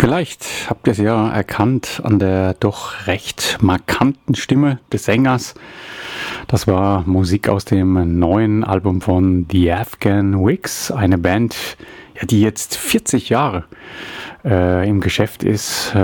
Vielleicht habt ihr es ja erkannt an der doch recht markanten Stimme des Sängers. Das war Musik aus dem neuen Album von The Afghan Wigs, eine Band, ja, die jetzt 40 Jahre im Geschäft ist,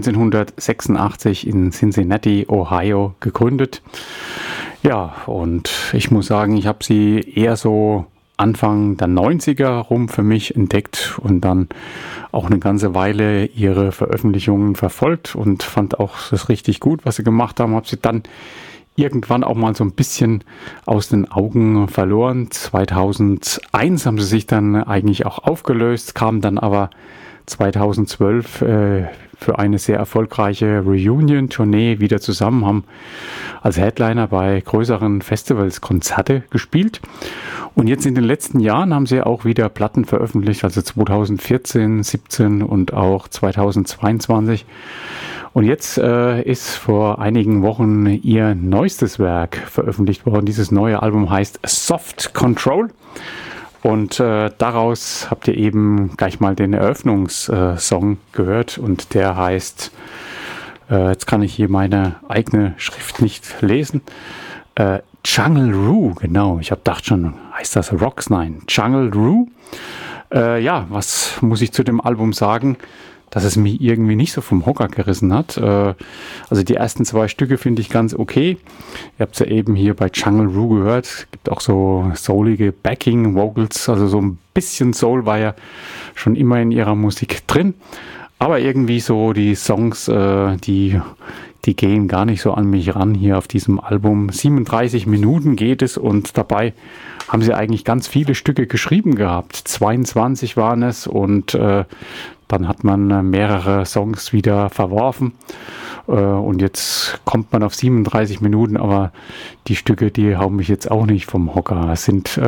1986 in Cincinnati, Ohio gegründet. Ja, und ich muss sagen, ich habe sie eher so Anfang der 90er rum für mich entdeckt und dann auch eine ganze Weile ihre Veröffentlichungen verfolgt und fand auch das richtig gut, was sie gemacht haben. Habe sie dann irgendwann auch mal so ein bisschen aus den Augen verloren. 2001 haben sie sich dann eigentlich auch aufgelöst, kamen dann aber 2012 für eine sehr erfolgreiche Reunion-Tournee wieder zusammen, haben als Headliner bei größeren Festivals Konzerte gespielt. Und jetzt in den letzten Jahren haben sie auch wieder Platten veröffentlicht, also 2014, 17 und auch 2022. Und jetzt ist vor einigen Wochen ihr neuestes Werk veröffentlicht worden. Dieses neue Album heißt Soft Control. Und daraus habt ihr eben gleich mal den Eröffnungssong gehört. Und der heißt, jetzt kann ich hier meine eigene Schrift nicht lesen, Jungle Roo, genau. Ich habe gedacht schon, heißt das Rocks? Nein, Jungle Roo. Ja, was muss ich zu dem Album sagen? Dass es mich irgendwie nicht so vom Hocker gerissen hat. Also die ersten zwei Stücke finde ich ganz okay. Ihr habt es ja eben hier bei Jungle Roo gehört. Es gibt auch so soulige Backing-Vocals. Also so ein bisschen Soul war ja schon immer in ihrer Musik drin. Aber irgendwie so die Songs, die gehen gar nicht so an mich ran hier auf diesem Album. 37 Minuten geht es und dabei haben sie eigentlich ganz viele Stücke geschrieben gehabt. 22 waren es und dann hat man mehrere Songs wieder verworfen und jetzt kommt man auf 37 Minuten, aber die Stücke, die hauen mich jetzt auch nicht vom Hocker. Es sind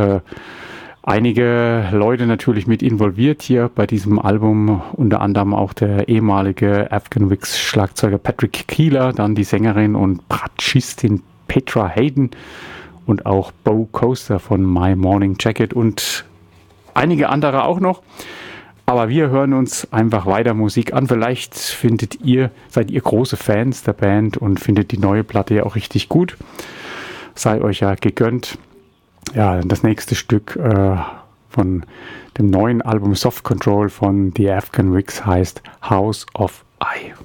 einige Leute natürlich mit involviert hier bei diesem Album, unter anderem auch der ehemalige Afghan Wigs Schlagzeuger Patrick Keeler, dann die Sängerin und Bratschistin Petra Hayden und auch Bo Coaster von My Morning Jacket und einige andere auch noch. Aber wir hören uns einfach weiter Musik an. Vielleicht seid ihr große Fans der Band und findet die neue Platte ja auch richtig gut. Sei euch ja gegönnt. Ja, das nächste Stück von dem neuen Album Soft Control von The Afghan Wigs heißt House of I.